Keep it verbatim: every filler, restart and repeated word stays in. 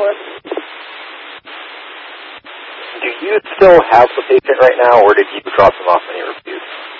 Excellent. Do you still have the patient right now, or did you drop them off when you refused?